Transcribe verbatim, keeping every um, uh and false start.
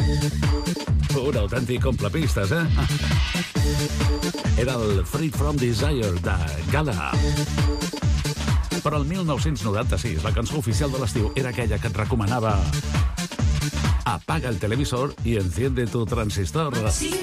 Un autèntic complapistes, eh? Era el Freed from Desire de Gala. Però el mil nou-cents noranta-sis, la cançó oficial de l'estiu era aquella que et recomanava: apaga el televisor y enciende tu transistor.